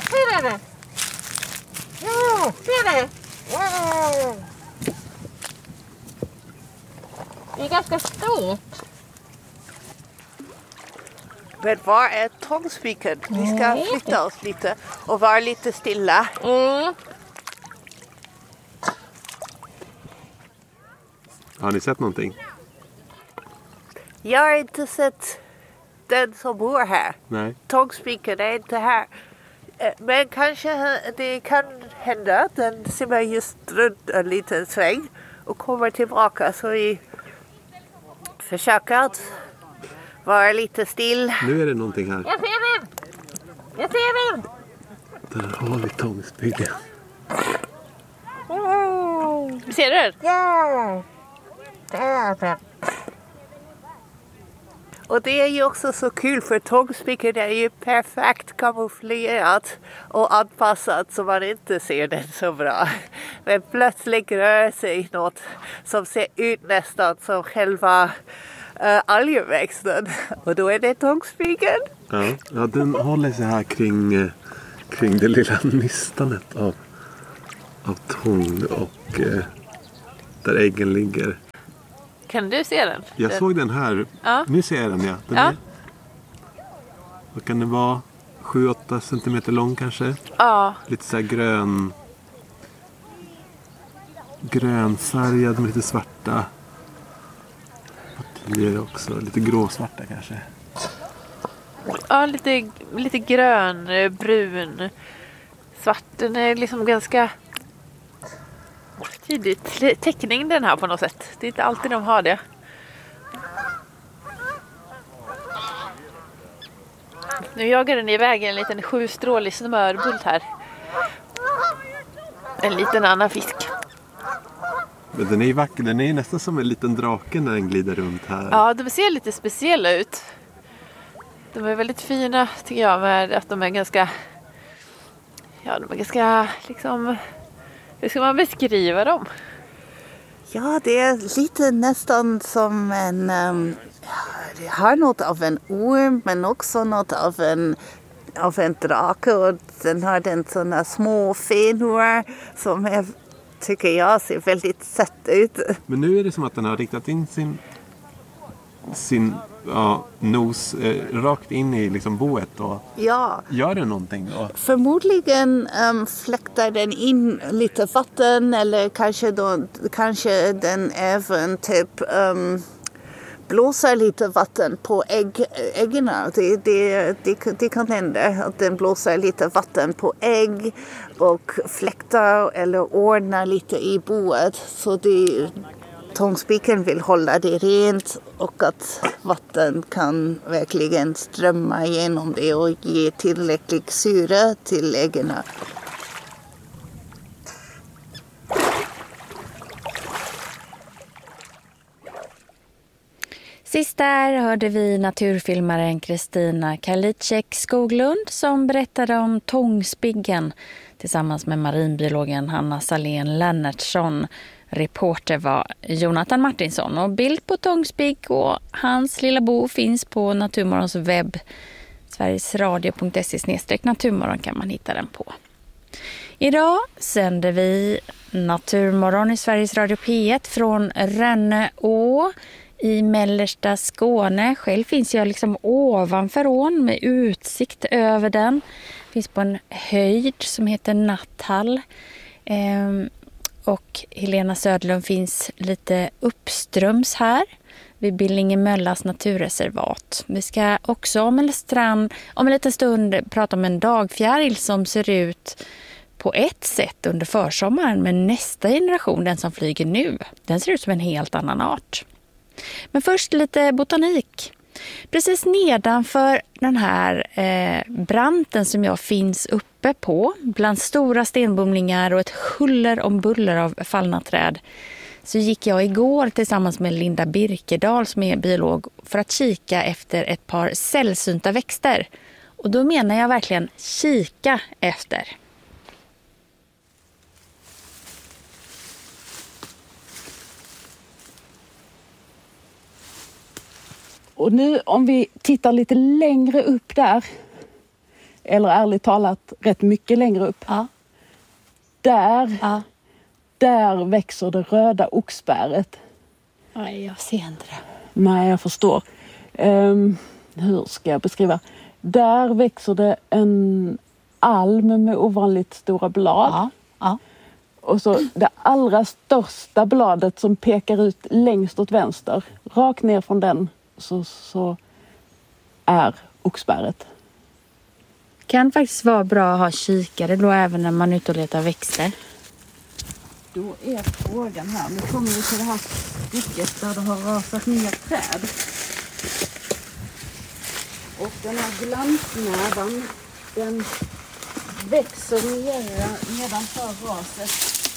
Ser du det? Ja, ser du? Wow. Det är ganska stort. Men var är tångspiken? Vi ska flytta oss lite och vara lite stilla. Har ni sett någonting? Jag har inte sett den som bor här. Nej. Tångspiken är inte här. Men kanske det kan hända att den simmar just runt en liten sväng och kommer tillbaka, så vi försöker att vara lite still. Nu är det någonting här. Jag ser den! Jag ser den! Där har vi tångspiggen. Ser du den? Ja! Där. Och det är ju också så kul, för tångspiken är ju perfekt kamouflerat och anpassat så man inte ser den så bra. Men plötsligt rör sig något som ser ut nästan som själva algväxten. Och då är det tångspiken. Ja, den håller sig här kring det lilla nystanet av tång och där äggen ligger. Kan du se den? Jag såg den här. Ja. Nu ser jag den, ja. Den är, vad kan det vara? 7-8 centimeter lång kanske? Ja. Lite så här grönfärgad med lite svarta partier också. Lite gråsvarta kanske. Ja, lite grön, brun, svart. Den är liksom ganska tydligt teckning den här på något sätt. Det är inte alltid de har det. Nu jagar den iväg en liten 7-strålig smörbult här. En liten annan fisk. Men den är ju vacker. Den är nästan som en liten drake när den glider runt här. Ja, de ser lite speciella ut. De är väldigt fina tycker jag, med att de är ganska... Ja, de är ganska liksom... Hur ska man beskriva dem? Ja, det är lite nästan som en... det har något av en orm, men också något av en drake. Och den har den sådana små fenor som är, tycker jag, ser väldigt sött ut. Men nu är det som att den har riktat in sin nos rakt in i liksom boet och gör den någonting då? Förmodligen fläktar den in lite vatten, eller kanske den även typ blåser lite vatten på äggen. Det kan hända att den blåser lite vatten på ägg och fläktar eller ordnar lite i boet, så tångspiken vill hålla det rent och att vatten kan verkligen strömma igenom det och ge tillräcklig syre till äggen. Sist där hörde vi naturfilmaren Kristina Karliczek Skoglund som berättade om tångspiggen tillsammans med marinbiologen Hanna Salén Lennartsson. Reporter var Jonathan Martinsson, och bild på tångspigg och hans lilla bo finns på Naturmorgons webb. sverigesradio.se/naturmorgon kan man hitta den på. Idag sänder vi Naturmorgon i Sveriges Radio P1 från Rönneå i mellersta Skåne. Själv finns jag liksom ovanför ån med utsikt över den. Finns på en höjd som heter Natthall. Och Helena Södlund finns lite uppströms här vid Billingemöllas naturreservat. Vi ska också om en liten stund prata om en dagfjäril som ser ut på ett sätt under försommaren, men nästa generation, den som flyger nu, den ser ut som en helt annan art. Men först lite botanik. Precis nedanför den här branten som jag finns uppe på, bland stora stenbumlingar och ett huller om buller av fallna träd, så gick jag igår tillsammans med Linda Birkedal som är biolog för att kika efter ett par sällsynta växter. Och då menar jag verkligen kika efter. Och nu om vi tittar lite längre upp där, eller ärligt talat rätt mycket längre upp. Ja. Där växer det röda oxbäret. Nej, jag ser inte det. Nej, jag förstår. Hur ska jag beskriva? Där växer det en alm med ovanligt stora blad. Ja. Och så det allra största bladet som pekar ut längst åt vänster. Rakt ner från den så är oxbäret. Kan faktiskt vara bra att ha kikare då även när man är ute och letar växter. Då är frågan här. Nu kommer vi till det här stycket där det har rasat ner träd. Och den här glansnävan, den växer nedanför raset.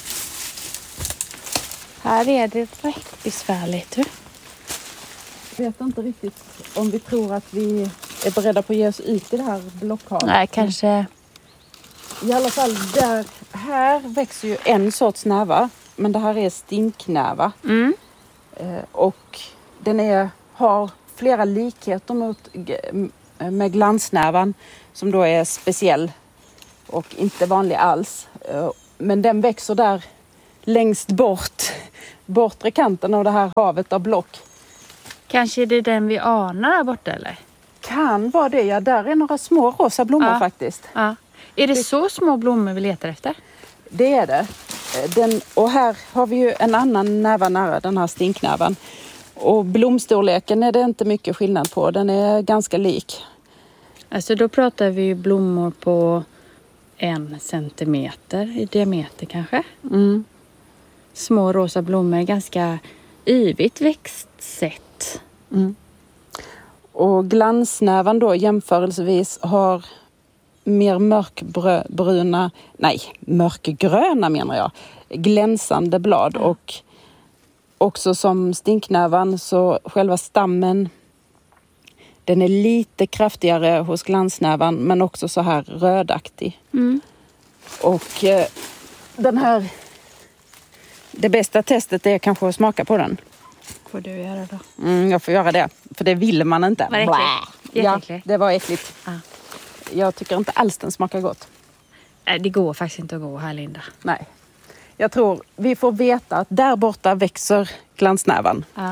Här är det rätt besvärligt. Jag vet inte riktigt om vi tror att vi är beredda på att ge oss ut i det här blockhavet. Nej, kanske. I alla fall här växer ju en sorts näva. Men det här är stinknäva. Mm. Och den har flera likheter med glansnävan. Som då är speciell och inte vanlig alls. Men den växer där längst bortre kanten av det här havet av block. Kanske är det den vi anar där borta eller? Kan vara det, ja. Där är några små rosa blommor faktiskt. Ja. Är det så små blommor vi letar efter? Det är det. Och här har vi ju en annan näva nära, den här stinknävan. Och blomstorleken är det inte mycket skillnad på. Den är ganska lik. Alltså då pratar vi ju blommor på 1 centimeter i diameter kanske. Mm. Små rosa blommor, ganska yvigt växtsätt. Mm. Och glansnävan då jämförelsevis har mer mörkgröna menar jag, glänsande blad. Och också som stinknävan så själva stammen, den är lite kraftigare hos glansnävan men också så här rödaktig. Mm. Och det bästa testet är kanske att smaka på den. Får du göra då? Jag får göra det, för det vill man inte. Var det äckligt? Ja, det var äckligt. Ja. Jag tycker inte alls den smakar gott. Det går faktiskt inte att gå här, Linda. Nej. Jag tror vi får veta att där borta växer glansnävan. Ja.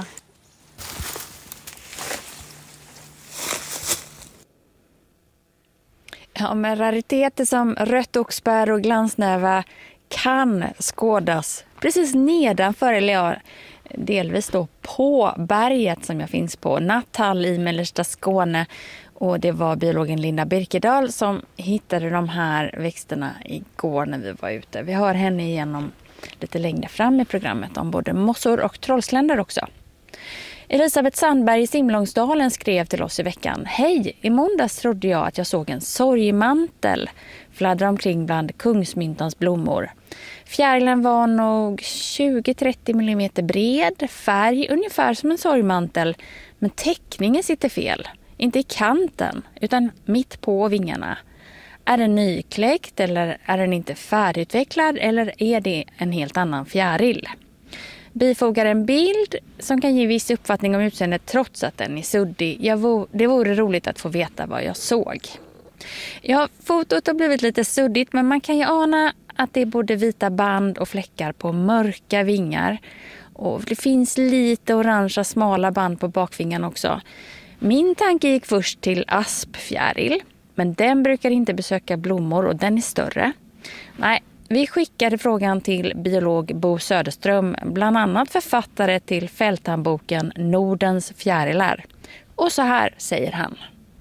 Ja, men rariteter som rött oxbär och glansnäva kan skådas precis nedanför, eller ja, delvis då på berget som jag finns på, Natthall i mellersta Skåne. Och det var biologen Linda Birkedal som hittade de här växterna igår när vi var ute. Vi hör henne igenom lite längre fram i programmet om både mossor och trollsländer också. Elisabeth Sandberg i Simlångsdalen skrev till oss i veckan: Hej, i måndags trodde jag att jag såg en sorgmantel fladdra omkring bland kungsmyntans blommor. Fjärilen var nog 20-30 mm bred, färg ungefär som en sorgmantel, men teckningen sitter fel. Inte i kanten, utan mitt på vingarna. Är den nykläckt eller är den inte färdigutvecklad eller är det en helt annan fjäril? Bifogar en bild som kan ge viss uppfattning om utseendet trots att den är suddig. Det vore roligt att få veta vad jag såg. Ja, fotot har blivit lite suddigt, men man kan ju ana att det är både vita band och fläckar på mörka vingar. Och det finns lite orangea smala band på bakvingarna också. Min tanke gick först till aspfjäril, men den brukar inte besöka blommor och den är större. Nej, vi skickade frågan till biolog Bo Söderström, bland annat författare till fälthandboken Nordens fjärilar. Och så här säger han.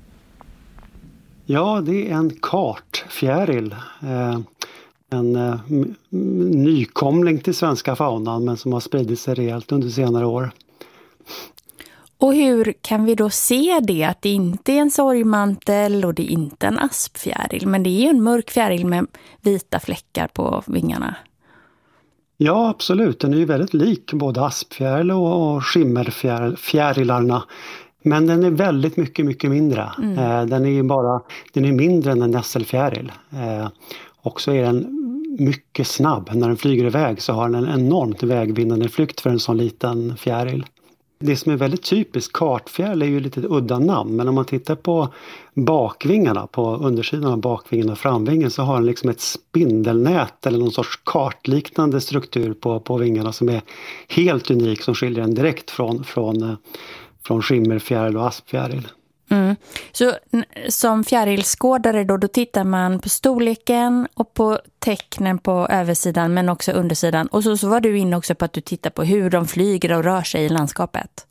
Ja, det är en kartfjäril. En nykomling till svenska faunan, men som har spridit sig rejält under senare år. Och hur kan vi då se det, att det inte är en sorgmantel och det är inte en aspfjäril, men det är ju en mörk fjäril med vita fläckar på vingarna? Ja, absolut. Den är ju väldigt lik både aspfjäril och skimmerfjärilarna. Men den är väldigt mycket mindre. Den är mindre än en nässelfjäril. Och så är den mycket snabb. När den flyger iväg så har den en enormt vägvinnande flykt för en sån liten fjäril. Det som är väldigt typiskt kartfjäril är ju lite udda namn, men om man tittar på bakvingarna, på undersidan av bakvingen och framvingen, så har den liksom ett spindelnät eller någon sorts kartliknande struktur på vingarna som är helt unik, som skiljer den direkt från skimmerfjäril och aspfjäril. Mm. Så som fjärilskådare då tittar man på storleken och på tecknen på översidan men också undersidan. Och så var du inne också på att du tittar på hur de flyger och rör sig i landskapet.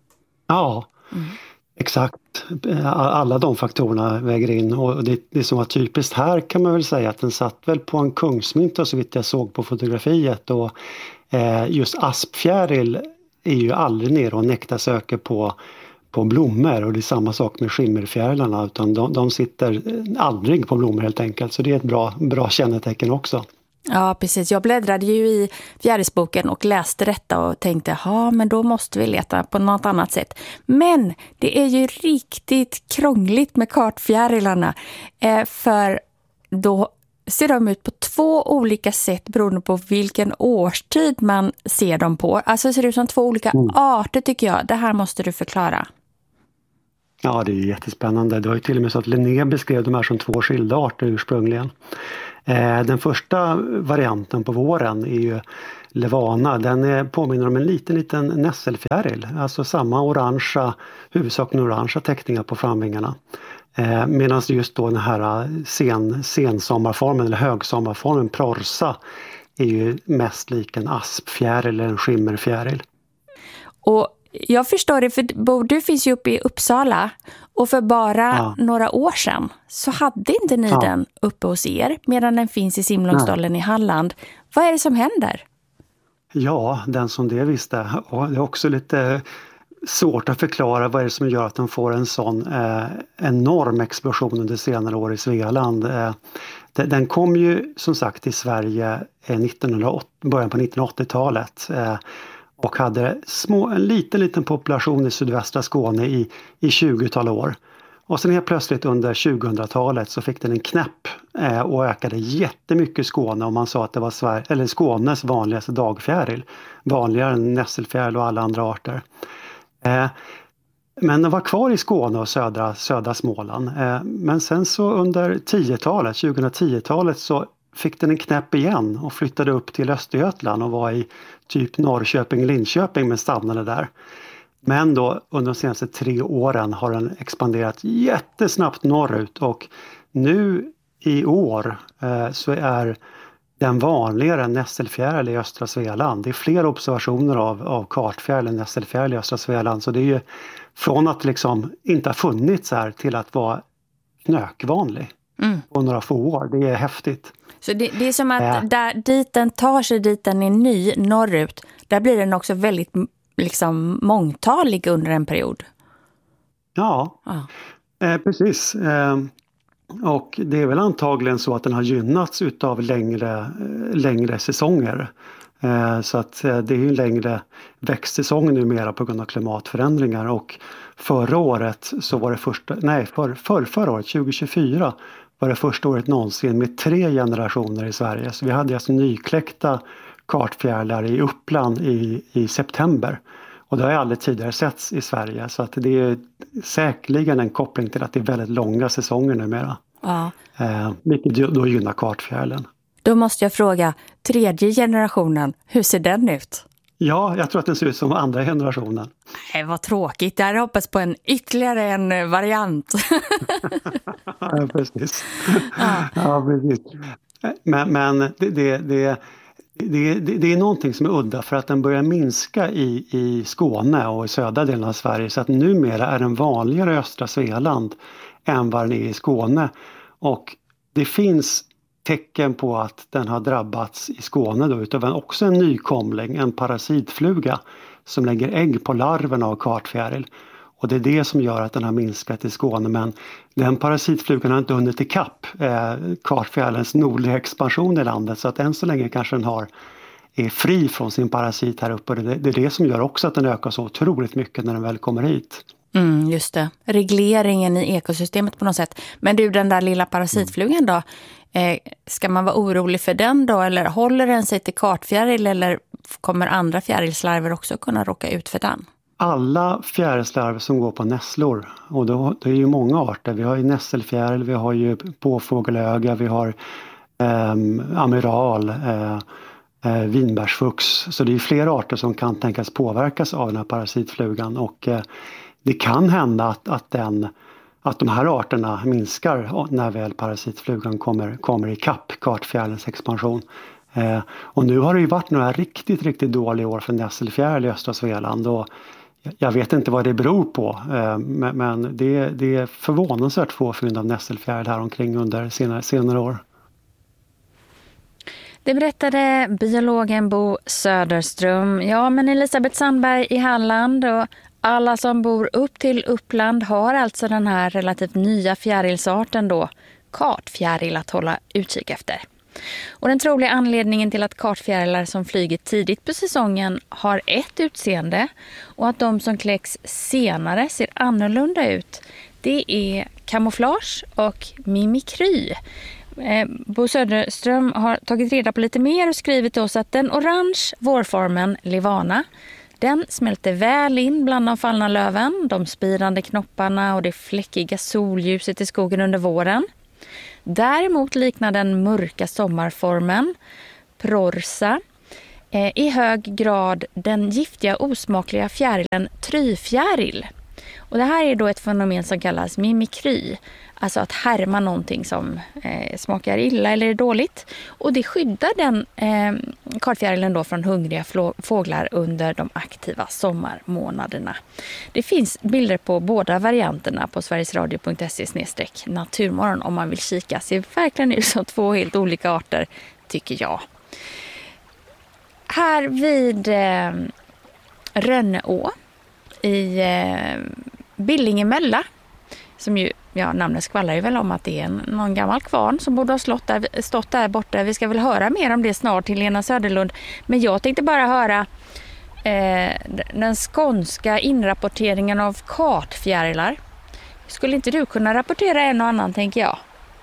Ja, exakt. Alla de faktorerna väger in. Och det som var typiskt här kan man väl säga att den satt väl på en kungsmynta så vitt jag såg på fotografiet. Och just aspfjäril är ju aldrig ner och nektarsöker på blommor, och det är samma sak med skimmerfjärilarna, utan de sitter aldrig på blommor helt enkelt, så det är ett bra kännetecken också. Ja, precis. Jag bläddrade ju i fjärilsboken och läste detta och tänkte, men då måste vi leta på något annat sätt. Men det är ju riktigt krångligt med kartfjärilarna, för då ser de ut på 2 olika sätt beroende på vilken årstid man ser dem på. Alltså ser det ut som 2 olika arter, tycker jag. Det här måste du förklara. Ja, det är jättespännande. Det var ju till och med så att Linné beskrev de här som 2 skilda arter ursprungligen. Den första varianten på våren är ju Levana. Den påminner om en liten nässelfjäril. Alltså samma huvudsakligen orangea teckningar på framvingarna. Medan just då den här sensommarformen eller högsommarformen Prorsa är ju mest lik en aspfjäril eller en skimmerfjäril. Och jag förstår det, för du finns ju uppe i Uppsala, och för bara några år sedan så hade inte ni den uppe hos er, medan den finns i Simlångsdalen i Halland. Vad är det som händer? Ja, den som det visste. Och det är också lite svårt att förklara vad är det som gör att den får en sån enorm explosion under senare år i Svealand. Den kom ju som sagt till Sverige början på 1980-talet. Och hade en liten population i sydvästra Skåne i 20-tal år. Och sen helt plötsligt under 2000-talet så fick den en knäpp och ökade jättemycket i Skåne. Och man sa att det var Skånes vanligaste dagfjäril. Vanligare än nässelfjäril och alla andra arter. Men den var kvar i Skåne och södra Småland. Men sen så under 2010-talet så fick den en knäpp igen och flyttade upp till Östergötland och var i typ Norrköping-Linköping men stannade där. Men då under de senaste 3 åren har den expanderat jättesnabbt norrut, och nu i år så är den vanligare än nässelfjäril i östra Svealand. Det är fler observationer av kartfjäril än nässelfjäril i östra Svealand, så det är ju från att liksom inte ha funnits här till att vara knökvanlig på några få år. Det är häftigt. Så det är som att dit den tar sig, dit den är ny norrut, där blir den också väldigt liksom mångtalig under en period. Ja, precis. Och det är väl antagligen så att den har gynnats utav längre säsonger. Så att det är ju en längre växtsäsong numera på grund av klimatförändringar. Och förra året så var det förra året 2024 var det första året någonsin med 3 generationer i Sverige. Så vi hade alltså nykläckta kartfjärilar i Uppland i september. Och det har aldrig tidigare setts i Sverige. Så att det är säkerligen en koppling till att det är väldigt långa säsonger numera. Ja. Vilket då gynnar kartfjärilen. Då måste jag fråga, 3:e generationen, hur ser den ut? Ja, jag tror att den ser ut som andra generationen. Nej, vad tråkigt. Jag hoppas på ytterligare en variant. Ja, precis. Ja, precis. Men det är någonting som är udda, för att den börjar minska i Skåne och i södra delen av Sverige, så att numera är den vanligare i östra Svealand än vad den är i Skåne. Och det finns tecken på att den har drabbats i Skåne då utav också en nykomling, en parasitfluga som lägger ägg på larverna av kartfjäril. Och det är det som gör att den har minskat i Skåne, men den parasitflugan har inte hunnit ikapp kartfjärilens nordliga expansion i landet, så att än så länge kanske den är fri från sin parasit här uppe. Det är det som gör också att den ökar så otroligt mycket när den väl kommer hit. Just det. Regleringen i ekosystemet på något sätt. Men du, den där lilla parasitflugan då, ska man vara orolig för den då? Eller håller den sig till kartfjäril, eller kommer andra fjärilslarver också kunna råka ut för den? alla fjärilslarver som går på nässlor. Och det är ju många arter. Vi har ju nässelfjäril, vi har ju påfågelöga, vi har amiral, vinbärsfux. Så det är flera arter som kan tänkas påverkas av den här parasitflugan. Och det kan hända att de här arterna minskar när väl parasitflugan kommer ikapp kartfjärilens expansion. Och nu har det ju varit några riktigt dåliga år för nässelfjäril i östra Svealand. Och jag vet inte vad det beror på, men det är förvånansvärt få fynd av nässelfjäril här omkring under senare år. Det berättade biologen Bo Söderström. Ja, men Elisabeth Sandberg i Halland och alla som bor upp till Uppland har alltså den här relativt nya fjärilsarten då, kartfjäril, att hålla utkik efter. Och den troliga anledningen till att kartfjärilar som flyger tidigt på säsongen har ett utseende och att de som kläcks senare ser annorlunda ut, det är kamouflage och mimikry. Bo Söderström har tagit reda på lite mer och skrivit till oss att den orange vårformen Levana, den smälter väl in bland de fallna löven, de spirande knopparna och det fläckiga solljuset i skogen under våren. Däremot liknar den mörka sommarformen Prorsa i hög grad den giftiga osmakliga fjärilen tryfjäril. Och det här är då ett fenomen som kallas mimikry, alltså att härma någonting som smakar illa eller är dåligt. Och det skyddar den kartfjärilen då från hungriga fåglar under de aktiva sommarmånaderna. Det finns bilder på båda varianterna på sverigesradio.se/naturmorgon om man vill kika. Ser verkligen ut som två helt olika arter, tycker jag. Här vid Rönneå i Billingemölla, som ju, ja, namnet skvallrar ju väl om att det är någon gammal kvarn som borde ha stått där borta. Vi ska väl höra mer om det snart till Lena Söderlund. Men jag tänkte bara höra den skånska inrapporteringen av kartfjärilar. Skulle inte du kunna rapportera en och annan, tänker jag?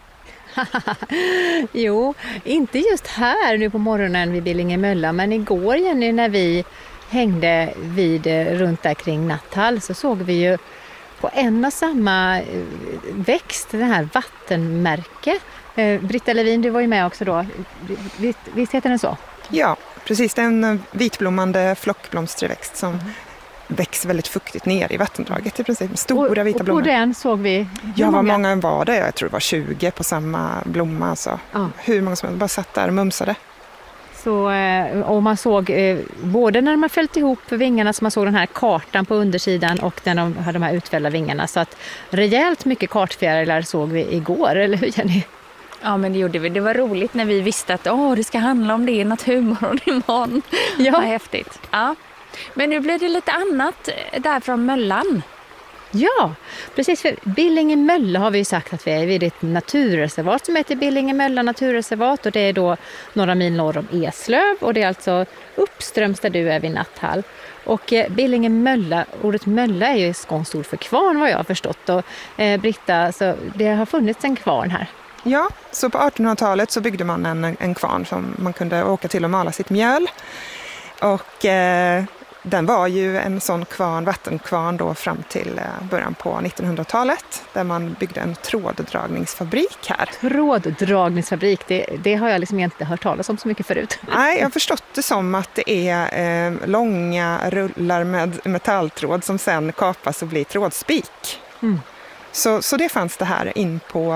Jo, inte just här nu på morgonen vid Billingemölla, men igår, Jenny, när vi hängde runt där kring Natthall, så såg vi ju på en och samma växt, den här vattenmärke. Britta Levin, du var ju med också då. Visst heter den så? Ja, precis. Det är en vitblommande flockblomstrig växt som växer väldigt fuktigt ner i vattendraget i princip. Stora vita blommor. Och på den såg vi... Ja, vad många var det? Jag tror det var 20 på samma blomma. Alltså. Ja. Hur många som bara satt där och mumsade. Så, och man såg både när de har fällt ihop vingarna, så man såg den här kartan på undersidan, och när de hade de här utfällda vingarna. Så att rejält mycket kartfjärilar såg vi igår, eller hur, Jenny? Ja, men det gjorde vi. Det var roligt när vi visste att det ska handla om det i Naturmorgon imorgon. Ja. Vad häftigt. Ja. Men nu blir det lite annat där från Möllan. Ja, precis. För Billingemölla har vi ju sagt att vi är vid ett naturreservat som heter Billingemölla naturreservat, och det är då några mil norr om Eslöv, och det är alltså uppströms där du är vid Natthall. Och Billingemölla, ordet mölla är ju skånskt ord för kvarn, vad jag har förstått. Och Britta, så det har funnits en kvarn här. Ja, så på 1800-talet så byggde man en kvarn som man kunde åka till och mala sitt mjöl. Och den var ju en sån vattenkvarn då fram till början på 1900-talet, där man byggde en tråddragningsfabrik här. Tråddragningsfabrik, det har jag liksom inte hört talas om så mycket förut. Nej, jag har förstått det som att det är långa rullar med metalltråd som sen kapas och blir trådspik. Mm. Så det fanns det här in på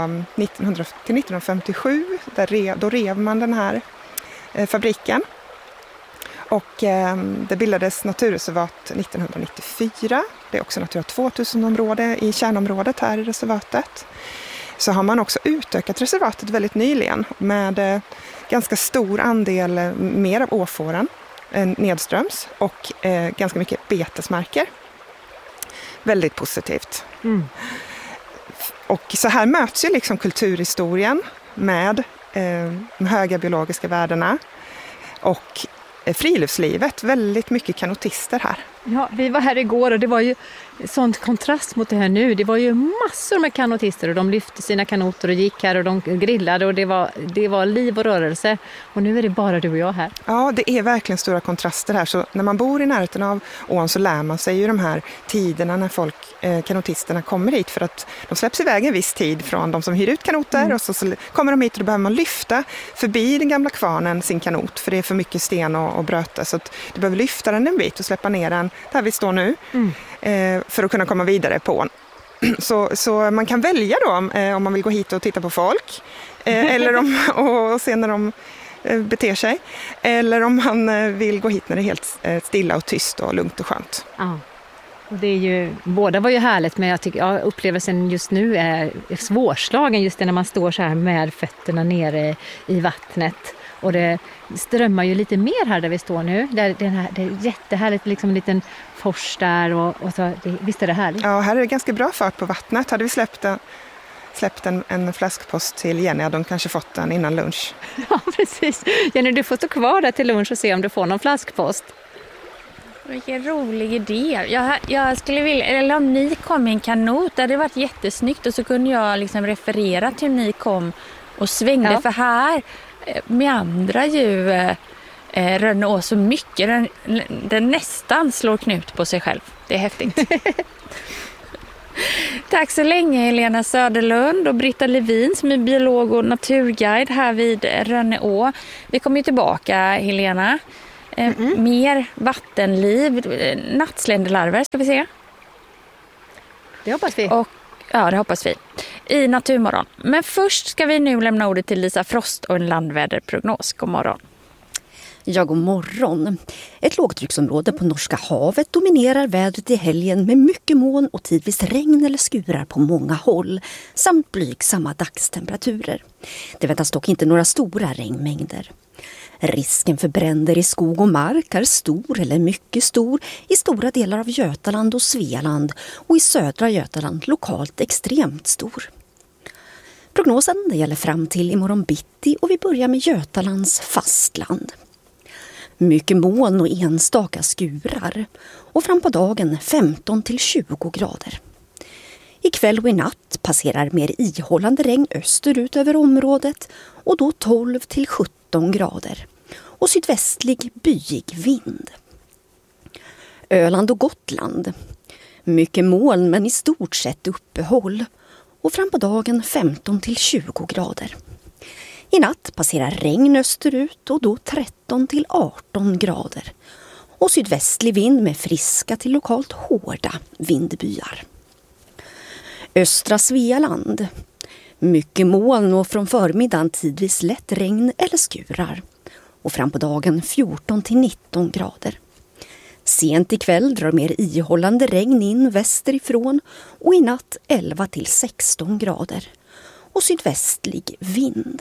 1957, då rev man den här fabriken. Och det bildades naturreservat 1994. Det är också Natura 2000-område i kärnområdet här i reservatet. Så har man också utökat reservatet väldigt nyligen med ganska stor andel mer av åfåran nedströms och ganska mycket betesmarker. Väldigt positivt. Mm. Och så här möts ju liksom kulturhistorien med de höga biologiska värdena och friluftslivet. Väldigt mycket kanotister här. Ja, vi var här igår och det var ju sånt kontrast mot det här nu. Det var ju massor med kanotister och de lyfte sina kanoter och gick här och de grillade och det var liv och rörelse. Och nu är det bara du och jag här. Ja, det är verkligen stora kontraster här. Så när man bor i närheten av ån så lär man sig ju de här tiderna när kanotisterna kommer hit. För att de släpps iväg en viss tid från de som hyr ut kanoter och så kommer de hit och då behöver man lyfta förbi den gamla kvarnen sin kanot. För det är för mycket sten och bröte så att du behöver lyfta den en bit och släppa ner den där vi står nu. För att kunna komma vidare på ån. Så man kan välja då om man vill gå hit och titta på folk eller och se när de beter sig. Eller om man vill gå hit när det är helt stilla och tyst och lugnt och skönt. Ja. Och det är ju, båda var ju härligt, men jag tycker upplevelsen just nu är svårslagen just när man står så här med fötterna nere i vattnet. Och det strömmar ju lite mer här där vi står nu. Det är jättehärligt, liksom en liten fors där och så, visst är det härligt? Ja, här är det ganska bra fart på vattnet. Hade vi släppt en flaskpost till Jenny hade de kanske fått den innan lunch. Ja, precis. Jenny, du får stå kvar där till lunch och se om du får någon flaskpost. Vilken rolig idé. Jag skulle vilja, eller om ni kom i en kanot, det hade varit jättesnyggt och så kunde jag liksom referera till hur ni kom och svängde för här meandrar ju Rönneå så mycket. Den nästan slår knut på sig själv. Det är häftigt. Tack så länge Helena Söderlund och Britta Levin som är biolog och naturguide här vid Rönneå. Vi kommer ju tillbaka, Helena. Mer vattenliv, nattsländelarver ska vi se. Det hoppas vi. Ja, det hoppas vi. I Naturmorgon. Men först ska vi nu lämna ordet till Lisa Frost och en landväderprognos. God morgon. Ja, god morgon. Ett lågtrycksområde på Norska havet dominerar vädret i helgen med mycket moln och tidvis regn eller skurar på många håll samt blygsamma dagstemperaturer. Det väntas dock inte några stora regnmängder. Risken för bränder i skog och mark är stor eller mycket stor i stora delar av Götaland och Svealand och i södra Götaland lokalt extremt stor. Prognosen gäller fram till imorgon bitti och vi börjar med Götalands fastland. Mycket moln och enstaka skurar och fram på dagen 15 till 20 grader. Ikväll och i natt passerar mer ihållande regn österut över området och då 12 till 17 grader och sydvästlig byig vind. Öland och Gotland. Mycket moln men i stort sett uppehåll och fram på dagen 15 till 20 grader. I natt passerar regn österut och då 13 till 18 grader och sydvästlig vind med friska till lokalt hårda vindbyar. Östra Svealand. Mycket moln och från förmiddagen tidvis lätt regn eller skurar och fram på dagen 14 till 19 grader. Sent ikväll drar mer ihållande regn in västerifrån och i natt 11 till 16 grader och sydvästlig vind.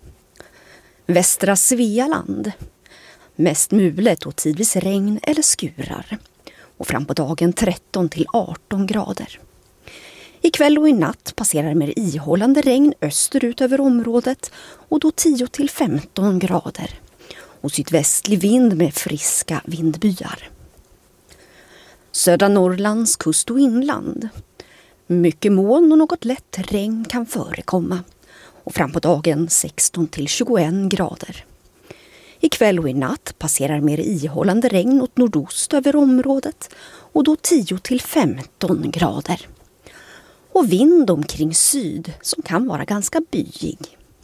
Västra Svealand. Mest mulet och tidvis regn eller skurar och fram på dagen 13 till 18 grader. Ikväll och i natt passerar mer ihållande regn österut över området och då 10 till 15 grader och sydvästlig vind med friska vindbyar. Södra Norrlands kust och inland. Mycket moln och något lätt regn kan förekomma och fram på dagen 16 till 21 grader. Ikväll och i natt passerar mer ihållande regn åt nordost över området och då 10 till 15 grader. Och vind omkring syd som kan vara ganska byig.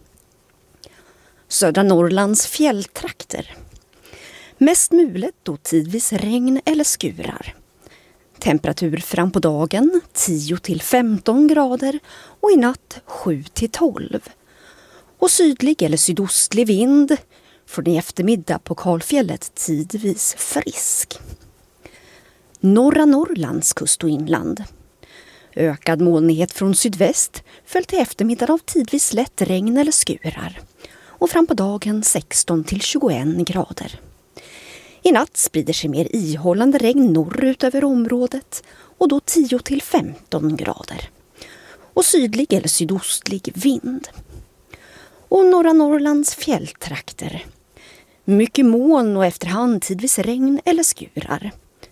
Södra Norrlands fjälltrakter. Mest mulet och tidvis regn eller skurar. Temperatur fram på dagen 10 till 15 grader och i natt 7 till 12. Och sydlig eller sydostlig vind från i eftermiddag på Kalfjället tidvis frisk. Norra Norrlands kust och inland. Ökad molnighet från sydväst följt till eftermiddag av tidvis lätt regn eller skurar och fram på dagen 16 till 21 grader. I natt sprider sig mer ihållande regn norrut över området och då 10 till 15 grader och sydlig eller sydostlig vind. Och norra Norrlands fjälltrakter. Mycket moln och efterhand tidvis regn eller skurar.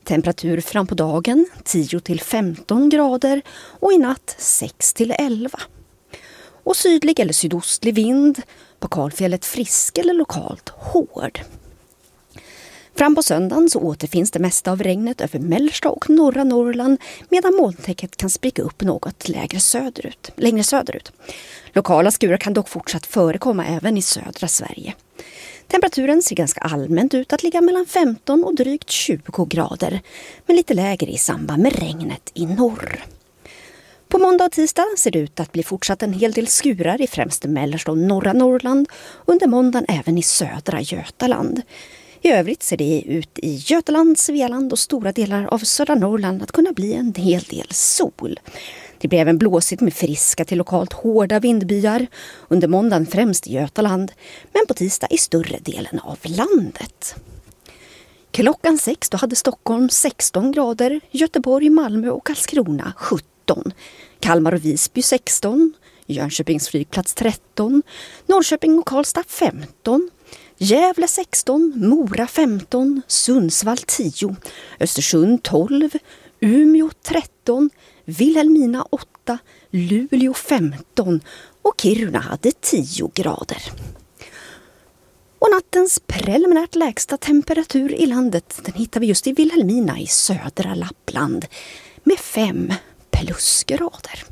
Temperatur fram på dagen 10-15 grader och i natt 6-11. Och sydlig eller sydostlig vind, på kalfjället frisk eller lokalt hård. Fram på söndagen så återfinns det mesta av regnet över mellersta och norra Norrland medan molntäcket kan spricka upp något längre söderut. Lokala skurar kan dock fortsatt förekomma även i södra Sverige. Temperaturen ser ganska allmänt ut att ligga mellan 15 och drygt 20 grader, men lite lägre i samband med regnet i norr. På måndag och tisdag ser det ut att bli fortsatt en hel del skurar i främst mellersta och norra Norrland, under måndagen även i södra Götaland. I övrigt ser det ut i Götaland, Svealand och stora delar av södra Norrland att kunna bli en hel del sol. Det blir även blåsigt med friska till lokalt hårda vindbyar, under måndagen främst i Götaland, men på tisdag i större delen av landet. Klockan 6 då hade Stockholm 16 grader, Göteborg, Malmö och Karlskrona 17, Kalmar och Visby 16, Jönköpings flygplats 13, Norrköping och Karlstad 15, Gävle 16, Mora 15, Sundsvall 10, Östersund 12, Umeå 13, Vilhelmina 8, Luleå 15 och Kiruna hade 10 grader. Och nattens preliminärt lägsta temperatur i landet den hittar vi just i Vilhelmina i södra Lappland med 5 plusgrader.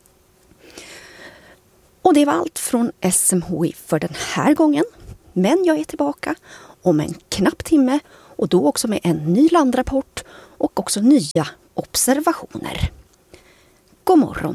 Och det var allt från SMHI för den här gången. Men jag är tillbaka om en knapp timme och då också med en ny landrapport och också nya observationer. God morgon!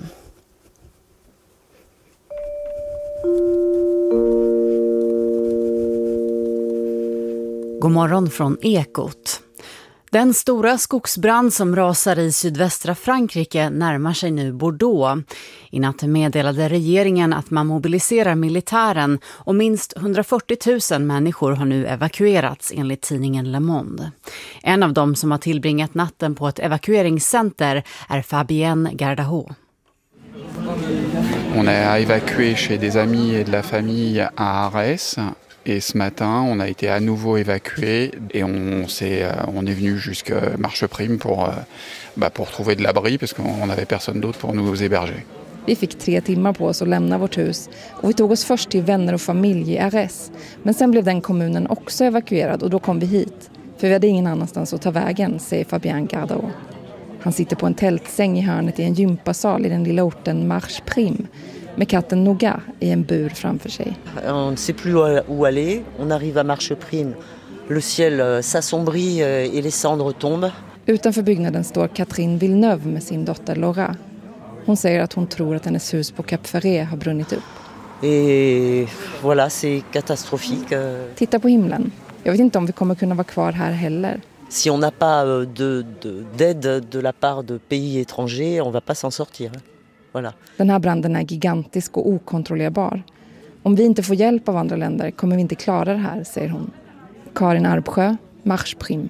God morgon från Ekot. Den stora skogsbrand som rasar i sydvästra Frankrike närmar sig nu Bordeaux. I natt meddelade regeringen att man mobiliserar militären och minst 140 000 människor har nu evakuerats enligt tidningen Le Monde. En av dem som har tillbringat natten på ett evakueringscenter är Fabienne Gardaho. On a évacué chez des amis et de la famille à Arès. Et ce matin, on a été à nouveau évacué et on est venu jusqu'à Marcheprime pour trouver de l'abri parce qu'on n'avait personne d'autre pour nous héberger. Vi fick 3 timmar på oss att lämna vårt hus och vi tog oss först till vänner och familj i Arès. Men sen blev den kommunen också evakuerad och då kom vi hit. För vi hade ingen annanstans att ta vägen, säger Fabien Gardaud. Han sitter på en tältsäng i hörnet i en gympasal i den lilla orten Marcheprime. Med katten Nougat i en bur framför sig. On ne sait plus où aller. On arrive à Marcheprime. Le ciel s'assombrit et les cendres tombent. Utanför byggnaden står Catherine Villeneuve med sin dotter Laura. Hon säger att hon tror att hennes hus på Cap Ferret har brunnit upp. Et voilà, c'est catastrophique. Titta på himlen. Jag vet inte om vi kommer kunna vara kvar här heller. Si on n'a pas d'aide de la part de pays étrangers, on va pas s'en sortir. Voilà. Den här branden är gigantisk och okontrollerbar. Om vi inte får hjälp av andra länder kommer vi inte klara det här, säger hon. Karin Arbsjö, Marcheprime.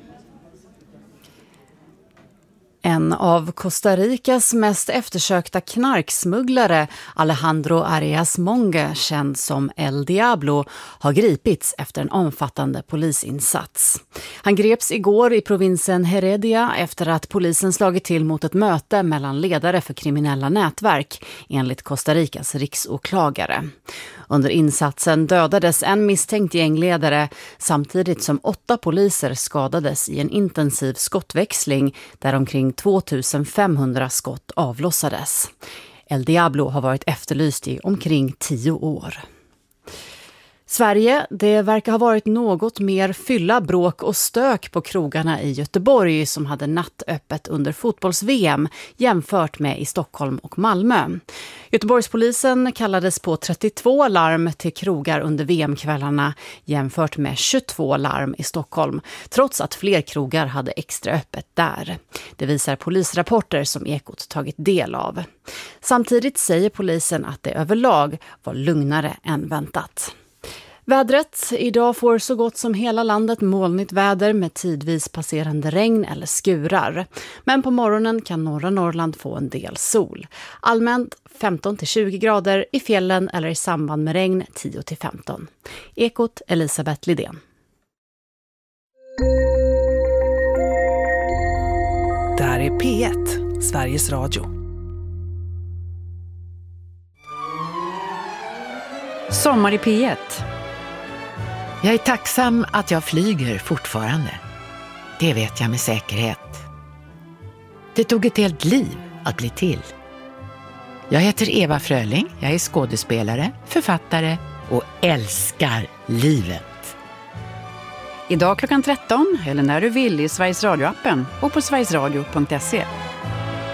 En av Costa Ricas mest eftersökta knarksmugglare, Alejandro Arias Monge, känd som El Diablo, har gripits efter en omfattande polisinsats. Han greps igår i provinsen Heredia efter att polisen slagit till mot ett möte mellan ledare för kriminella nätverk, enligt Costa Ricas riksåklagare. Under insatsen dödades en misstänkt gängledare samtidigt som 8 poliser skadades i en intensiv skottväxling där omkring 2500 skott avlossades. El Diablo har varit efterlyst i omkring 10 år. Sverige, det verkar ha varit något mer fylla, bråk och stök på krogarna i Göteborg som hade nattöppet under fotbolls-VM jämfört med i Stockholm och Malmö. Göteborgspolisen kallades på 32 larm till krogar under VM-kvällarna jämfört med 22 larm i Stockholm, trots att fler krogar hade extra öppet där. Det visar polisrapporter som Ekot tagit del av. Samtidigt säger polisen att det överlag var lugnare än väntat. Vädret. Idag får så gott som hela landet molnigt väder med tidvis passerande regn eller skurar. Men på morgonen kan norra Norrland få en del sol. Allmänt 15-20 grader, i fjällen eller i samband med regn 10-15. Ekot, Elisabeth Lidén. här är P1, Sveriges Radio. Sommar i P1. Jag är tacksam att jag flyger fortfarande. Det vet jag med säkerhet. Det tog ett helt liv att bli till. Jag heter Eva Fröling, jag är skådespelare, författare och älskar livet. Idag klockan 13 eller när du vill i Sveriges Radio-appen och på sverigesradio.se.